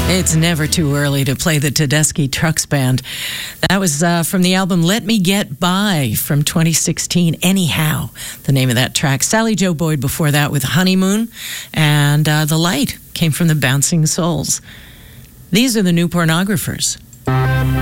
It's never too early to play the Tedeschi Trucks Band. That was from the album Let Me Get By from 2016. Anyhow, the name of that track. Sally Jo Boyd before that with Honeymoon. And The Light came from the Bouncing Souls. These are the New Pornographers.